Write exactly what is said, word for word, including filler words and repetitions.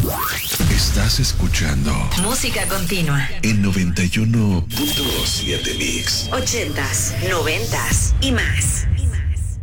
Estás escuchando Música Continua en noventa y uno punto siete Mix. Ochentas, noventas y más.